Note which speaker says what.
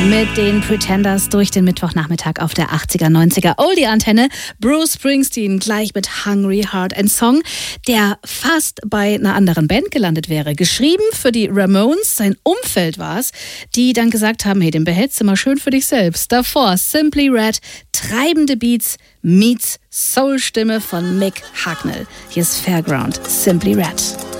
Speaker 1: Mit den Pretenders durch den Mittwochnachmittag auf der 80er, 90er Oldie-Antenne. Bruce Springsteen gleich mit Hungry Heart, ein Song, der fast bei einer anderen Band gelandet wäre. Geschrieben für die Ramones, sein Umfeld war es, die dann gesagt haben, hey, den behältst du mal schön für dich selbst. Davor Simply Red, treibende Beats, meets Soul-Stimme von Mick Hucknall. Hier ist Fairground, Simply Red.